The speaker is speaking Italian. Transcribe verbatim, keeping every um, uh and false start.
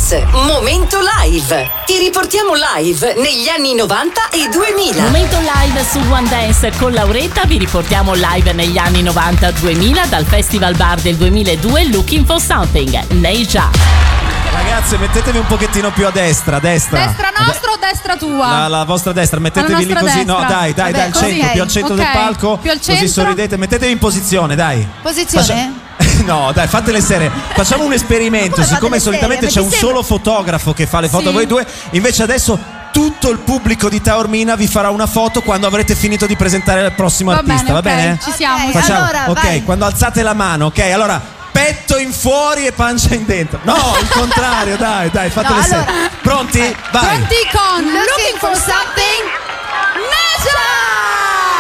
Dance, Momento Live. Ti riportiamo live negli anni novanta e duemila. Momento Live su One Dance con Lauretta. Vi riportiamo live negli anni novanta duemila dal Festival Bar del duemiladue Looking for Something. Neija. Ragazze, mettetevi un pochettino più a destra, destra. Destra nostra o destra tua? La, la vostra destra, mettetevi lì così. destra. No, dai, dai, Vabbè, dai, al così, centro, più al centro ok. del palco. Più al centro. Così sorridete, mettetevi in posizione, dai. Posizione? No, dai, fatele serie. Facciamo un esperimento. Come Siccome fate le solitamente serie? c'è un Mi solo fotografo che fa le foto Sì. a voi due, invece adesso tutto il pubblico di Taormina vi farà una foto quando avrete finito di presentare il prossimo Va artista, bene, va ok, bene? ci siamo. Ok. Facciamo. Allora, ok, vai. quando alzate la mano, ok? Allora, petto in fuori e pancia in dentro. No, il contrario, dai, dai, fate No, le allora. serie. Pronti? Vai. Pronti con Looking Looking for for Something.